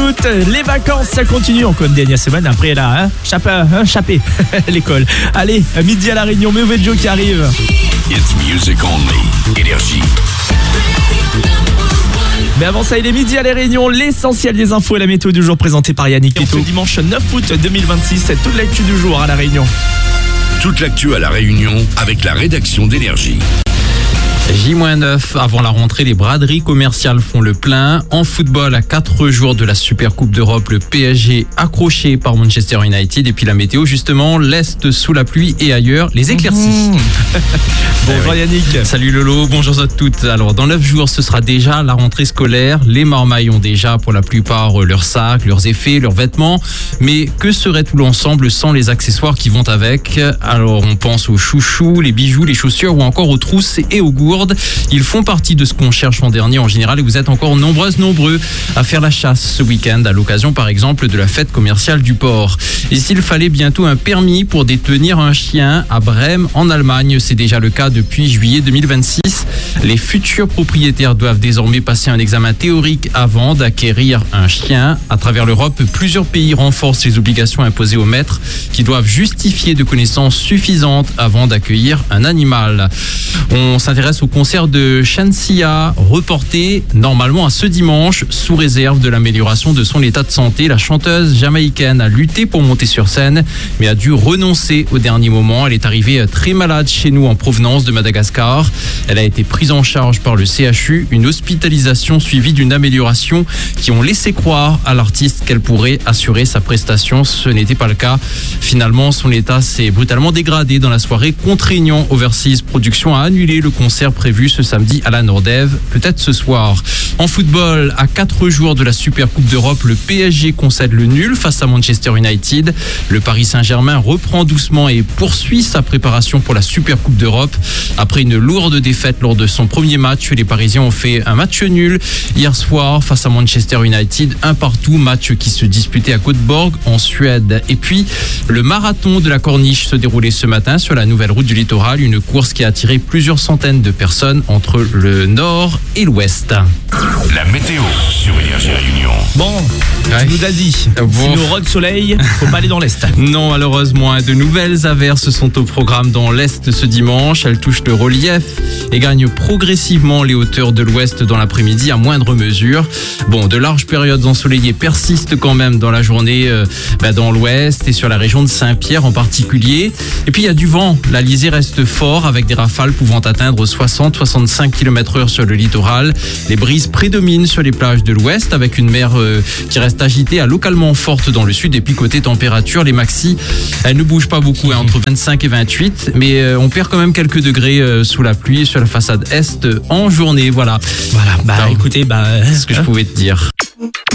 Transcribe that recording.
foot. Les vacances, ça continue encore une dernière semaine. Après là, chapé l'école. Allez, midi à La Réunion, Mauvais Joe qui arrive. It's music only. Énergie. Mais avant ça, il est midi à La Réunion. L'essentiel des infos et la météo du jour présentée par Yannick Pito. Ce dimanche 9 août 2026, c'est toute l'actu du jour à La Réunion. Toute l'actu à La Réunion avec la rédaction d'Énergie. J-9, avant la rentrée, les braderies commerciales font le plein. En football, à 4 jours de la Super Coupe d'Europe, le PSG accroché par Manchester United. Et puis la météo, justement, l'Est sous la pluie et ailleurs, les éclaircies. Bonjour Yannick. Salut Lolo, bonjour à toutes. Alors, dans 9 jours, ce sera déjà la rentrée scolaire. Les marmailles ont déjà, pour la plupart, leurs sacs, leurs effets, leurs vêtements. Mais que serait tout l'ensemble sans les accessoires qui vont avec? Alors, on pense aux chouchous, les bijoux, les chaussures ou encore aux trousses et aux gourdes. Ils font partie de ce qu'on cherche en dernier en général et vous êtes encore nombreux à faire la chasse ce week-end à l'occasion par exemple de la fête commerciale du port. Et s'il fallait bientôt un permis pour détenir un chien à Brême en Allemagne, c'est déjà le cas depuis juillet 2026. Les futurs propriétaires doivent désormais passer un examen théorique avant d'acquérir un chien. À travers l'Europe, plusieurs pays renforcent les obligations imposées aux maîtres qui doivent justifier de connaissances suffisantes avant d'accueillir un animal. On s'intéresse au concert de Shenseea, reporté normalement à ce dimanche, sous réserve de l'amélioration de son état de santé. La chanteuse jamaïcaine a lutté pour monter sur scène, mais a dû renoncer au dernier moment. Elle est arrivée très malade chez nous en provenance de Madagascar. Elle a été prise en charge par le CHU, une hospitalisation suivie d'une amélioration qui ont laissé croire à l'artiste qu'elle pourrait assurer sa prestation. Ce n'était pas le cas. Finalement, son état s'est brutalement dégradé dans la soirée, contraignant Overseas Productions à annuler le concert prévu ce samedi à la Nordève, peut-être ce soir. En football, à 4 jours de la Super Coupe d'Europe, le PSG concède le nul face à Manchester United. Le Paris Saint-Germain reprend doucement et poursuit sa préparation pour la Super Coupe d'Europe. Après une lourde défaite lors de son premier match, les Parisiens ont fait un match nul hier soir face à Manchester United, 1-1, match qui se disputait à Göteborg en Suède. Et puis, le marathon de la Corniche se déroulait ce matin sur la nouvelle route du littoral, une course qui a attiré plusieurs centaines de personnes entre le nord et l'ouest. La météo sur Énergie Réunion. Bon, tu nous as dit, si nous rôde soleil, faut pas aller dans l'Est. Non, malheureusement, de nouvelles averses sont au programme dans l'Est ce dimanche. Elles touchent le relief et gagnent progressivement les hauteurs de l'Ouest dans l'après-midi à moindre mesure. Bon, de larges périodes ensoleillées persistent quand même dans la journée dans l'Ouest et sur la région de Saint-Pierre en particulier. Et puis il y a du vent. L'Alizé reste fort avec des rafales pouvant atteindre 60-65 km/h sur le littoral. Les brises prédominent sur les plages de l'Ouest avec une mer qui reste agitée à localement forte dans le sud. Et puis côté température, les maxis, elles ne bougent pas beaucoup, entre 25 et 28. Mais on perd quand même quelques degrés sous la pluie sur la façade Est en journée. Voilà. Écoutez, c'est ce que je pouvais te dire.